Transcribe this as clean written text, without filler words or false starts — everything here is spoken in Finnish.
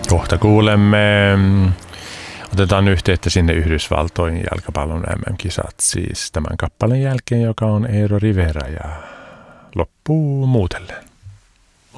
Kohta kuulemme, otetaan yhteyttä sinne Yhdysvaltoihin jalkapallon MM-kisat siis tämän kappaleen jälkeen, joka on Eero Rivera ja loppuu muutellen.